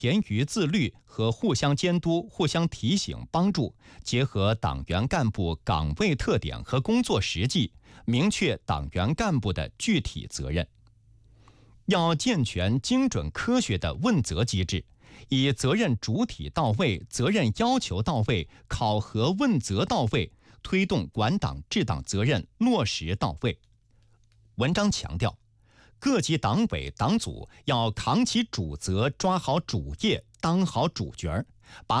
严于自律和互相监督、互相提醒、帮助，结合党员干部岗位特点和工作实际，明确党员干部的具体责任。要健全精准科学的问责机制，以责任主体到位、责任要求到位、考核问责到位，推动管党治党责任落实到位。文章强调，各级党委党组要扛起主责，抓好主业，当好主角，把